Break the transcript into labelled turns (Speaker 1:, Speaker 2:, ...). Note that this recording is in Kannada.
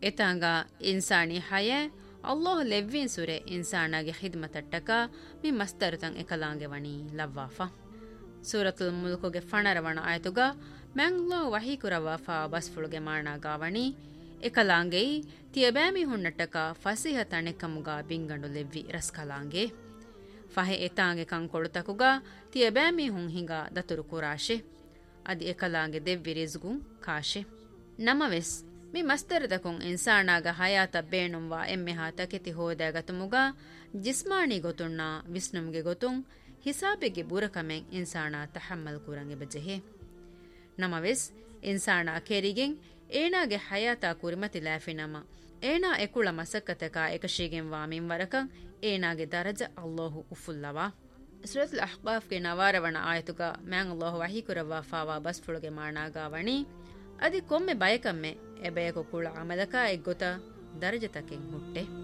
Speaker 1: ಎತಾಂಗ ಇನ್ಸಾನಿ ಹಯೆ ಅಲ್ಲಾಹ್ ಲೆವ್ವಿನ್ ಸುರೆ ಇನ್ಸಾನಾಗೆ ಖಿದ್ಮತಟ್ಟಕ ಮಿ ಮಸ್ತರುತಂ ಎಕಲಾಂಗೆ ವಣಿ ಲವ್ವಾಫಾ ಸೂರತುಲ್ ಮುಲ್ಕುಗೆ ಫಣರವಣ ಆಯತುಗ ಮ್ಯಾಂಗ್ಲಾಹ್ ವಹಿ ಕುರವಾಫಾ ಬಸ್ಫುಳುಗೆ ಮಾಣಾಗಾವಣಿ ಎಕಲಾಂಗೆಯಿ ತಿಯಬ್ಯಾಮಿ ಹುಣ್ಣಟ್ಟಕ ಫಸಿಹ ತಣೆಕಮುಗ ಬಿಂಗಂಡು ಲೆವ್ವಿ ರಸ್ಕಲಾಂಗೆ ಫಹೆ ಎತಾಂಗೆ ಕಂಕೊಳುತಕುಗ ತಿಯಬ್ಯಾಮಿ ಹುಂ ಹಿಂಗ ದತುರು ಕುರಾಶೆ ಅದಿ ಎಕಲಾಂಗೆ ದೆವ್ವಿ ರಿಜ್ಗುಂ ಕಾಶೆ ನಮವೆಸ್ ಮಿ ಮಸ್ತರದಕುಂ ಇನ್ಸಾನಾಗ ಹಯಾತ ಬೇಣುಂವಾ ಎಮ್ಮೆಹಾ ತಕೆತಿ ಹೋದಾಗತುಮುಗ ಜಿಸ್ಮಾನಿ ಗೊತುಣ್ಣ ವಿಸ್ನುಮ್ಗೆ ಗೊತುಂ ಹಿಸಾಬೆಗೆ ಬುರಕಮೆಂ ಇನ್ಸಾನಾ ತಹಮ್ಮಲ್ ಕುರಂಗೆ ಬಜೆಹೆ ನಮವೆಸ್ ಇನ್ಸಾನಾ ಕೆರಿಗೆಂ ಏನಾಗೆ ಹಯಾತಾ ಕುರಿಮತಿ ಲಾಫಿನಮ ಏನಾ ಎಕುಳ ಮಸಕ್ಕತಕ ಏಕಶಿಗೆಂ ವಾಮಿಂ ವರಕಂ ಏನಾಗೆ ದರಜ ಅಲ್ಲಾಹು ಉಫುಲ್ಲವಾ ಸೂರತುಲ್ ಅಹ್ಕಾಫ್ಗೆ ನವಾರವಣ ಆಯತುಗ ಮ್ಯಾಂ ಅಲ್ಲಾಹು ವಹಿ ಕುರವಾ ಫಾವಾ ಬಸ್ಫುಳುಗೆ ಮಾಣಾಗಾವಣಿ ಅದಿ ಕೊಮ್ಮೆ ಬಯಕಮ್ಮೆ ಎಬೆಯಕು ಕುಳ ಅಮಲಕ ಎಗ್ಗೊತ ದರಜತಕೆಂ ಹುಟ್ಟೆ